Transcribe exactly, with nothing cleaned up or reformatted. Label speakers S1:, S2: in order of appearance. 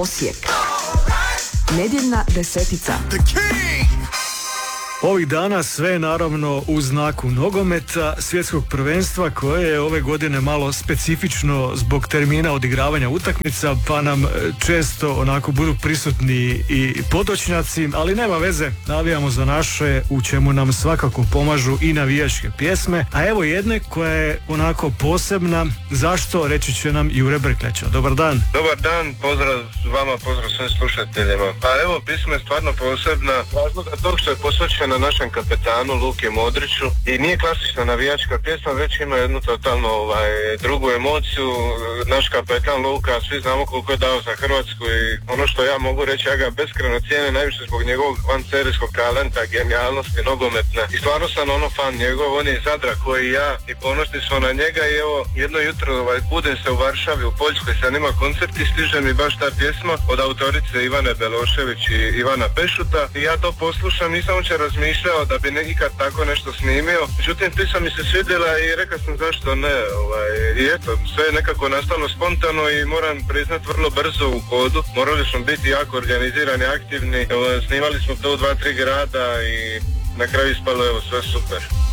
S1: Osijek. Nedjeljna desetica.
S2: Ovih dana sve naravno u znaku nogometa, svjetskog prvenstva koje je ove godine malo specifično zbog termina odigravanja utakmica, pa nam često onako budu prisutni i potočnjaci, ali nema veze, navijamo za naše, u čemu nam svakako pomažu i navijačke pjesme, a evo jedne koja je onako posebna, zašto, reći će nam Jure Brkljača. Dobar dan.
S3: Dobar dan, pozdrav vama, pozdrav svim slušateljima. Pa evo, pisma je stvarno posebna, razlog tog što je posvećena našem kapetanu Luki Modriću i nije klasična navijačka pjesma, već ima jednu totalno ovaj, drugu emociju. Naš kapetan Luka, svi znamo koliko je dao za Hrvatsku i ono što ja mogu reći, ja ga beskreno cijenim najviše zbog njegovog vanserijskog talenta, genijalnosti nogometne i stvarno sam ono fan njegov, on je iz Zadra koji ja i ponosni smo na njega i evo jedno jutro ovaj, budem se u Varšavi u Poljskoj, sad ima koncert i stiže mi baš ta pjesma od autorice Ivane Belošević i Ivana Pešuta i ja to poslušam, nisam uopće razmišljao da bi nekad tako nešto snimio, međutim pisa mi se svidjela i rekao sam zašto ne, ovaj, i eto, sve je nekako nastalo spontano i moram priznat vrlo brzo u hodu, morali smo biti jako organizirani, aktivni, evo, snimali smo to u dva, tri grada i na kraju ispalo evo sve super.